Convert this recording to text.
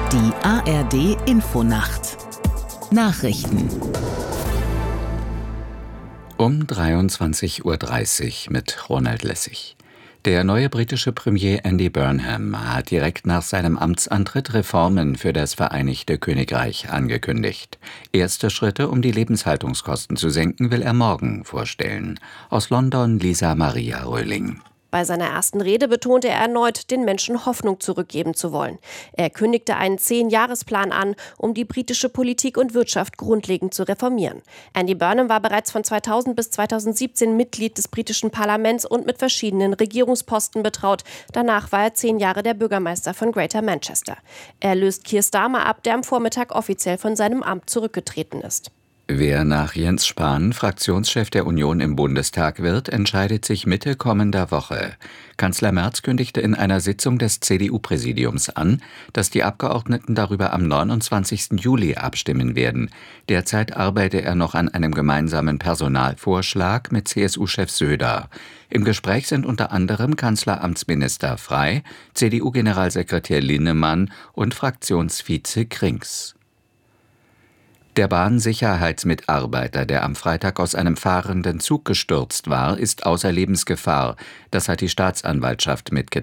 Die ARD Infonacht Nachrichten um 23:30 Uhr mit Ronald Lessig. Der neue britische Premier Andy Burnham hat direkt nach seinem Amtsantritt Reformen für das Vereinigte Königreich angekündigt. Erste Schritte, um die Lebenshaltungskosten zu senken, will er morgen vorstellen. Aus London Lisa Maria Röhling. Bei seiner ersten Rede betonte er erneut, den Menschen Hoffnung zurückgeben zu wollen. Er kündigte einen 10-Jahresplan an, um die britische Politik und Wirtschaft grundlegend zu reformieren. Andy Burnham war bereits von 2000 bis 2017 Mitglied des britischen Parlaments und mit verschiedenen Regierungsposten betraut. Danach war er 10 Jahre der Bürgermeister von Greater Manchester. Er löst Keir Starmer ab, der am Vormittag offiziell von seinem Amt zurückgetreten ist. Wer nach Jens Spahn Fraktionschef der Union im Bundestag wird, entscheidet sich Mitte kommender Woche. Kanzler Merz kündigte in einer Sitzung des CDU-Präsidiums an, dass die Abgeordneten darüber am 29. Juli abstimmen werden. Derzeit arbeite er noch an einem gemeinsamen Personalvorschlag mit CSU-Chef Söder. Im Gespräch sind unter anderem Kanzleramtsminister Frey, CDU-Generalsekretär Linnemann und Fraktionsvize Krings. Der Bahnsicherheitsmitarbeiter, der am Freitag aus einem fahrenden Zug gestürzt war, ist außer Lebensgefahr. Das hat die Staatsanwaltschaft mitgeteilt.